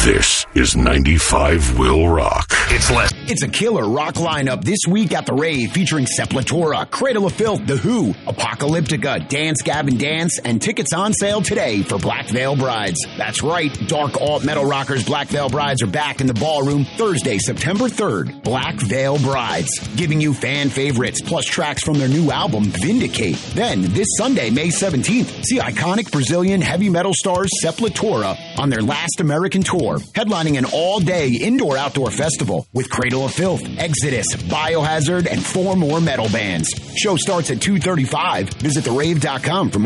This is 95 Will Rock. It's a killer rock lineup this week at the Rave featuring Sepultura, Cradle of Filth, The Who, Apocalyptica, Dance Gavin Dance, and tickets on sale today for Black Veil Brides. That's right, dark alt-metal rockers Black Veil Brides are back in the ballroom Thursday, September 3rd. Black Veil Brides, giving you fan favorites plus tracks from their new album, Vindicate. Then, this Sunday, May 17th, see iconic Brazilian heavy metal stars Sepultura on their last American tour, headlining an all-day indoor-outdoor festival with Cradle of Filth, Exodus, Biohazard, and 4 more metal bands. Show starts at 2:35. Visit therave.com for more.